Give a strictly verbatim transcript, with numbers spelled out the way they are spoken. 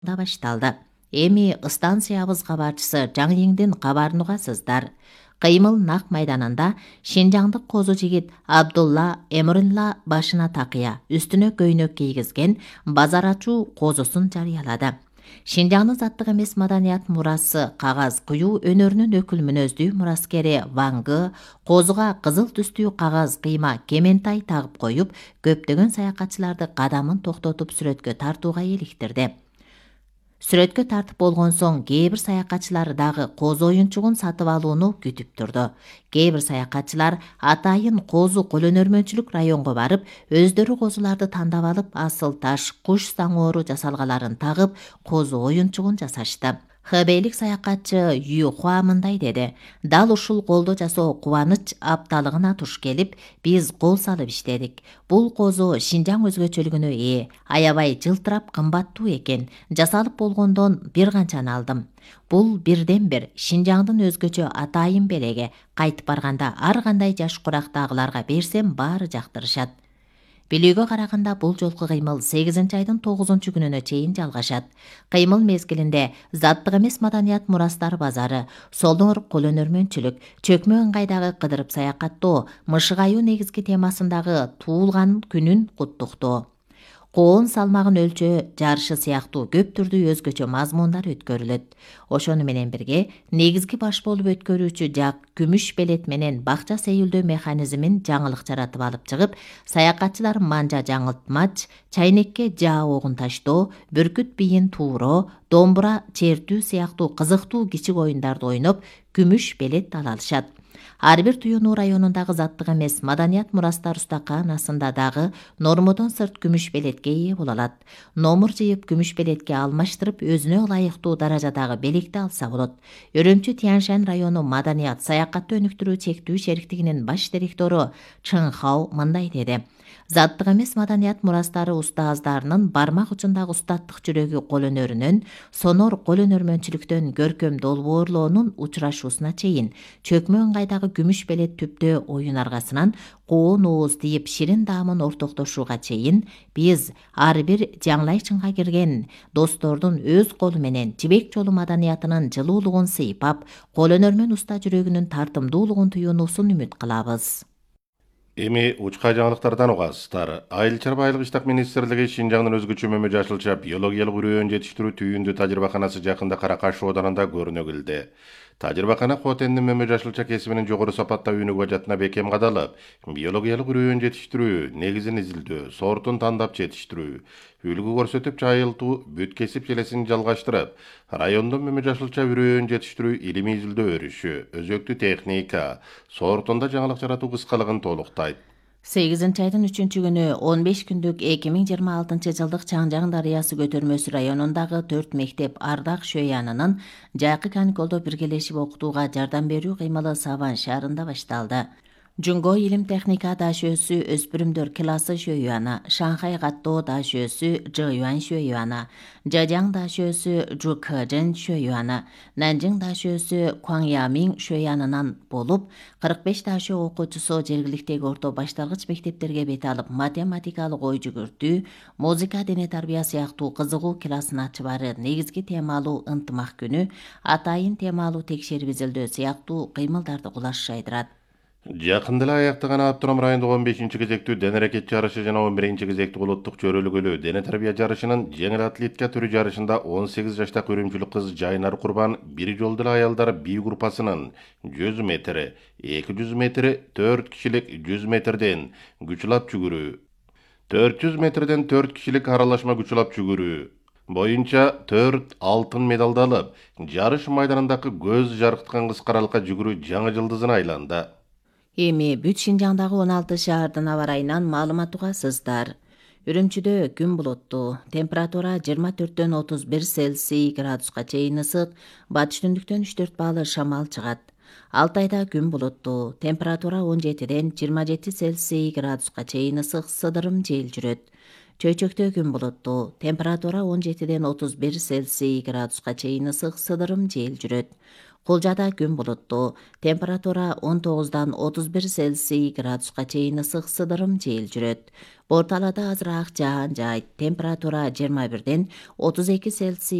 да башталды. Эми станциябыз кабарчысы Жаң Йиңдин кабарын угасыздар. Кыймыл нак майданында Шинжаңдык козу жигит Абдулла Эмрулла башына такыя, үстүнө көйнөк кийгизген базар ачуу козусун жарыялады. Шинжаңдын заттык эмес маданият мурасы кагаз куюу өнөрүнүн өкүл мүнөздүү мураскери Вангы козуга кызыл түстүү кагаз кыйма кементай тагып коюп, көптөгөн саякатчыларды кадамын токтотуп сүрөткө тартууга иликтирди. Сүрөткө тартып болгон соң кээ бир саякатчылар дагы козу оюнчугун сатып алууну күтүп турду. Кээ бир саякатчылар атайын козу колөнөрмөнчүлүк районго барып, өздөрү козуларды тандап алып, асыл таш, куш саңоору жасалгаларын тагып, козу оюнчугун жасашты. Хэбейлик саякатчы Ю Хуа мындай деди: "Дал ушул колдо жасоо кубаныч апталыгына туш келип, биз кол салып иштедик. Бул козу Шинжаң өзгөчөлүгүнө ээ, аябай жылтырап кымбаттуу экен. Жасалып болгондон бир канчаны алдым. Бул бирден бир Шинжаңдын өзгөчө атайын белеги. Кайтып барганда ар кандай жаш курактагыларга берсем баары жактырышат." Билүүгө караганда бул жолку кыймыл сегизинчи айдын тогузунчу күнүнө чейин жалгашат. Кыймыл мезгилинде заттык эмес маданият мурастар базары, Солор колөнөрмөнчүлүк, чөкмө ыңгайдагы кыдырып саякаттоо, мышык аюу негизги темасындагы туулган күнүн куттуктоо, коон салмагын өлчөө жарышы сыяктуу көп түрдүү өзгөчө мазмундар өткөрүлөт. Ошону менен бирге негизги баш болуп өткөрүүчү жак күмүш белет менен бакча сейилдөө механизмин жаңылык жаратып алып чыгып, саякатчылар манжа жаңылтмач, чайнекке жаа огун таштоо, бүркүт бийин тууроо, домбура чертүү сыяктуу кызыктуу кичик оюндарды ойноп, күмүш белет ала алышат. Ар бир Туюнуу районундагы заттык эмес маданият мурастар устаканасында дагы нормодон сырт күмүш белетке ээ боло алат. Номур жыйып күмүш белетке алмаштырып, өзүнө ылайыктуу даражадагы белекти алса болот. Өрөмчү Тяньшань району маданият саякатты өнүктүрүү чектүү шериктигинин баш директору Чын Хао мындай деди: "Заттык эмес маданият мурастары устаздарынын бармак учундагы устаттык жүрөгү колөнөрүнөн, сонор колөнөрмөнчүлүктөн көркөм долбоорлоонун учурашуусуна чейин, чөкмө ыңгайдагы күмүш белет түптөө оюн аргасынан коон ооз тийип ширин даамын ортоктошууга чейин, биз ар бир жаңылай чыңга кирген достордун өз колу менен жибек жолу маданиятынын жылуулугун сыйпап, колөнөрмөн уста жүрөгүнүн тартымдуулугун туюунусун үмүт кылабыз." Эми учка жаңылыктардан угасыздар. Айыл чарбайлык иштак министрлиги Шинжаңдын өзгөчө мөмө жашылча биологиялык үрөөн жетиштирүү түйүндү тажрыйбаканасы жакында Каракаш оданында көрүнө келди. Тажрыйбакана Хотендин мөмө жашылча кесибинин жогору сапаттагы үнүк бажатына бекем кадалып, биологиялык үрөөн жетиштирүү, негизин изилдөө, сортун тандап жетиштирүү, үлгү көрсөтүп жайылтуу, бүт кесип желесин жалгаштырып, райондо мөмө жашылча үрөөн жетиштирүү илимий изилдөө өрүшү, өзөктүү техника, сортунда жаңылык жаратуу кыскалыгын толуктайт. сегизинчи айдын үчүнчү күнү он беш күндүк эки миң жыйырма алтынчы жылдык Чаңжаң дарыясы көтөрмөсү районундагы төрт мектеп Ардак Шөянынын жайкы каникулдо биргелешип окутууга жардам берүү кыймылы Саван шаарында башталды. Жунго илим техника дашөөсү өспүрүмдөр классы Шөюана, Шанхай каттоо дашөөсү Жыюан Шөюана, Жажаң дашөөсү Жукэжэн Шөюана, Нанжың дашөөсү Куаңямиң Шөянынан болуп, кырк беш дашөө окуучусу жергиликтеги орто башталгыч мектептерге бет алып, математикалык ой жүгүртүү, музыка, дене тарбия сыяктуу кызыгуу классын ачыбары, негизги темалуу ынтымак күнү, атайын темалуу текшерип изилдөө сыяктуу кыймылдарды кулаш жайдырат. Жакында эле аяктаган Автоном райондук он бешинчи кезектүү дене аракет жарышы жана он биринчи кезектүү улуттук чөйрөлгөлүү дене тарбия жарышынын жеңил атлетика түрү жарышында он сегиз жаштагы үрүмчүлүк кыз Жайнар Курбан бир жолдо эле аялдар би группасынын жүз метр, эки жүз метр, төрт кишилик жүз метрден күчлап жүгүрүү, төрт жүз метрден төрт кишилик аралашма күчлап жүгүрүү боюнча төрт алтын медалды алып, жарыш майданындагы көз жаркыткан кыска аралыкка жүгүрүү жаңы жылдызына айланды. Эми бүт Шинжаңдагы он алты шаардын аба ырайынан маалымат угасыздар. Үрүмчүдө күн булуттуу, температура жыйырма төрттөн отуз бир Цельсий градуска чейин ысык, батыш түндүктөн үч төрт баалы шамал чыгат. Алтайда күн булуттуу, температура он жетиден жыйырма жети Цельсий градуска чейин ысык, сыдырым жел жүрөт. Чөйчөктө күн булуттуу, температура он жетиден отуз бир Цельсий градуска чейин ысык, сыдырым жел жүрөт. Кулжада күн булуттуу, температура он тогуздан отуз бир Цельсий градуска чейин ысык сыдырым жел жүрөт. Борталада азыраак жаан жаайт. Температура жыйырма бирден отуз эки Цельсий